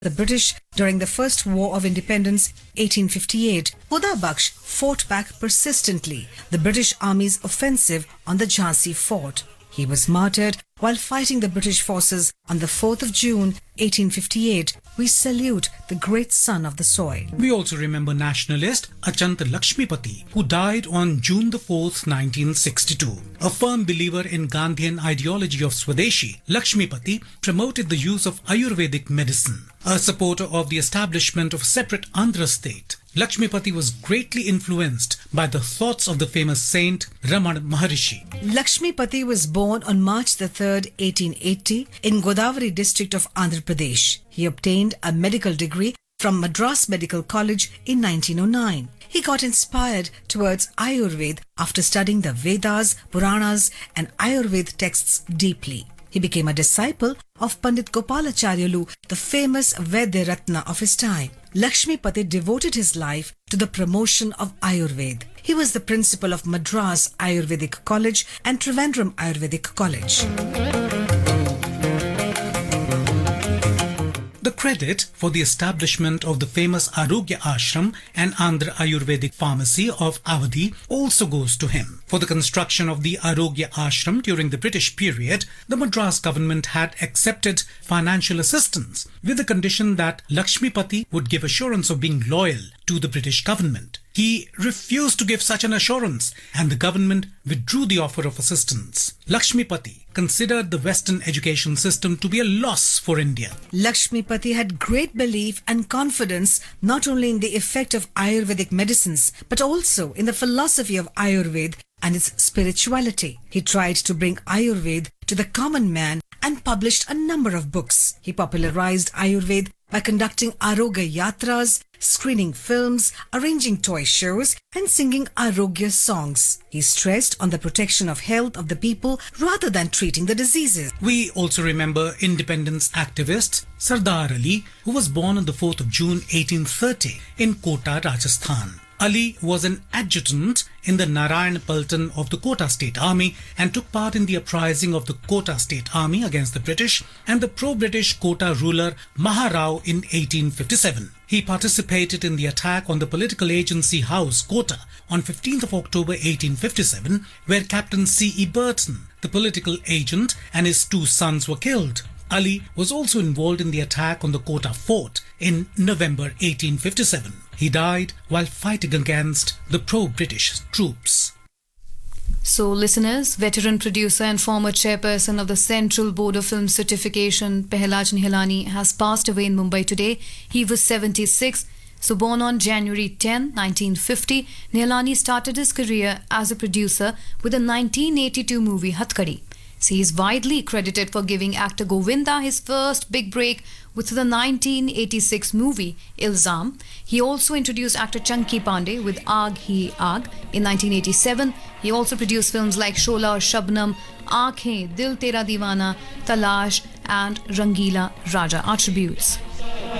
the British during the First War of Independence, 1858, Huda Bakhsh fought back persistently the British Army's offensive on the Jhansi fort. He was martyred while fighting the British forces on the 4th of June, 1858. We salute the great son of the soil. We also remember nationalist Achant Lakshmipati, who died on June the 4th, 1962. A firm believer in Gandhian ideology of Swadeshi, Lakshmipati promoted the use of Ayurvedic medicine. A supporter of the establishment of a separate Andhra state, Lakshmipati was greatly influenced by the thoughts of the famous saint Raman Maharishi. Lakshmipati was born on March the 3rd, 1880 in Godavari district of Andhra Pradesh. He obtained a medical degree from Madras Medical College in 1909. He got inspired towards Ayurveda after studying the Vedas, Puranas and Ayurveda texts deeply. He became a disciple of Pandit Gopalacharyalu, the famous Vaidya Ratna of his time. Lakshmipati devoted his life to the promotion of Ayurveda. He was the principal of Madras Ayurvedic College and Trivandrum Ayurvedic College. The credit for the establishment of the famous Arogya Ashram and Andhra Ayurvedic Pharmacy of Awadhi also goes to him. For the construction of the Arogya Ashram during the British period, the Madras government had accepted financial assistance with the condition that Lakshmipati would give assurance of being loyal to the British government. He refused to give such an assurance and the government withdrew the offer of assistance. Lakshmipati considered the Western education system to be a loss for India. Lakshmipati had great belief and confidence not only in the effect of Ayurvedic medicines but also in the philosophy of Ayurveda and its spirituality. He tried to bring Ayurveda to the common man and published a number of books. He popularized Ayurveda by conducting Arogya Yatras, screening films, arranging toy shows and singing Arogya songs. He stressed on the protection of health of the people rather than treating the diseases. We also remember independence activist Sardar Ali, who was born on the 4th of June 1830 in Kota, Rajasthan. Ali was an adjutant in the Narayan Paltan of the Kota State Army and took part in the uprising of the Kota State Army against the British and the pro-British Kota ruler Maharao in 1857. He participated in the attack on the political agency house Kota on 15th of October 1857, where Captain C.E. Burton, the political agent, and his two sons were killed. Ali was also involved in the attack on the Kota fort in November 1857. He died while fighting against the pro-British troops. So, listeners, veteran producer and former chairperson of the Central Board of Film Certification, Pehlaj Nihalani, has passed away in Mumbai today. He was 76. So, born on January 10, 1950, Nihalani started his career as a producer with the 1982 movie Hatkadi. So he is widely credited for giving actor Govinda his first big break with the 1986 movie Ilzam. He also introduced actor Chunky Pandey with Aag Hi Aag in 1987. He also produced films like Shola aur Shabnam, Aankhein, Dil Tera Deewana, Talash and Rangila Raja. Attributes.